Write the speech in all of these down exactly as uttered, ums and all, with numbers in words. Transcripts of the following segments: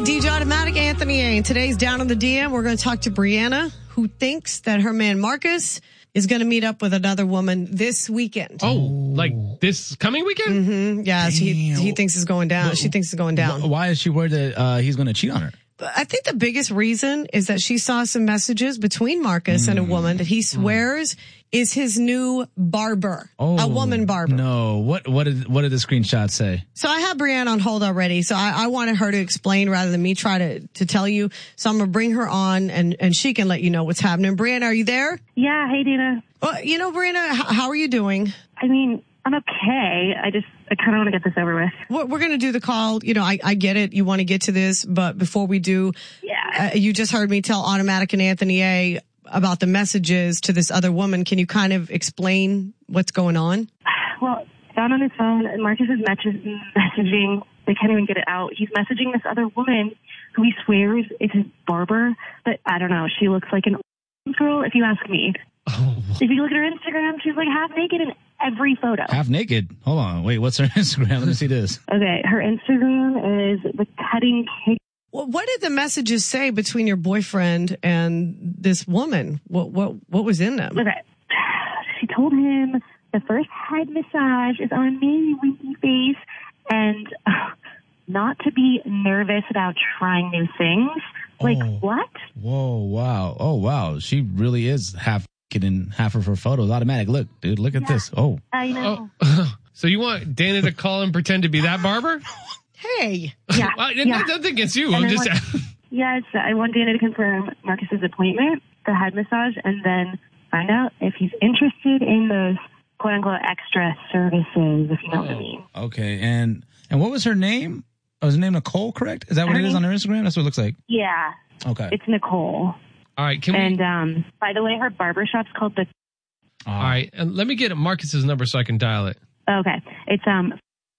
D J Automatic, Anthony A. And today's Down on the D M, we're going to talk to Brianna, who thinks that her man Marcus is going to meet up with another woman this weekend. Oh, like this coming weekend? Mm-hmm. Yeah, he, he thinks it's going down. But, she thinks it's going down. Why is she worried that uh, he's going to cheat on her? But I think the biggest reason is that she saw some messages between Marcus mm. and a woman that he swears mm. is his new barber, oh, a woman barber. No, what what did what did the screenshot say? So I have Brianna on hold already. So I, I wanted her to explain rather than me try to to tell you. So I'm gonna bring her on and and she can let you know what's happening. Brianna, are you there? Yeah. Hey, Dana. Well, you know, Brianna, h- how are you doing? I mean, I'm okay. I just, I kind of want to get this over with. We're, we're going to do the call. You know, I, I get it. You want to get to this, but before we do, yeah, uh, you just heard me tell Automatic and Anthony A about the messages to this other woman. Can you kind of explain what's going on? Well, down on his phone, and Marcus is messaging. They can't even get it out. He's messaging this other woman who he swears is his barber, but I don't know. She looks like an girl, if you ask me. Oh. If you look at her Instagram, she's like half naked in every photo. Half naked? Hold on. Wait, what's her Instagram? Let me see this. Okay, her Instagram is the cutting cake. Well, what did the messages say between your boyfriend and this woman? What what what was in them? Okay, she told him the first head massage is on me, winky face, and uh, not to be nervous about trying new things. Like, oh. what? Whoa, wow. Oh, wow. She really is half in half of her photos. Automatic. Look, dude, look at yeah, this. Oh. I know. Oh. So you want Dana to call and pretend to be that barber? Hey. Yeah. Well, yeah. Nothing against you. And I'm I just. Want, yes, I want Dana to confirm Marcus's appointment, the head massage, and then find out if he's interested in those quote unquote extra services, if you know oh, what I mean. Okay. And, and what was her name? Oh, is her name Nicole, correct? Is that what her it is name, on her Instagram? That's what it looks like. Yeah. Okay. It's Nicole. All right. Can and, we? um, by the way, her barbershop's called the. Oh. All right. And let me get Marcus's number so I can dial it. Okay. It's, um.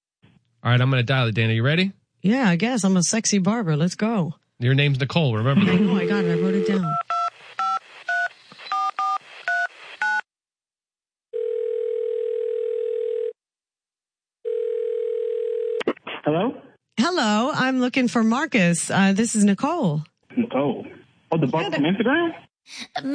All right. I'm going to dial it, Dana. You ready? Yeah, I guess. I'm a sexy barber. Let's go. Your name's Nicole. Remember that? Oh, I got it. I wrote it down. Hello? Hello. I'm looking for Marcus. Uh, this is Nicole. Nicole. Oh, the barber from Instagram?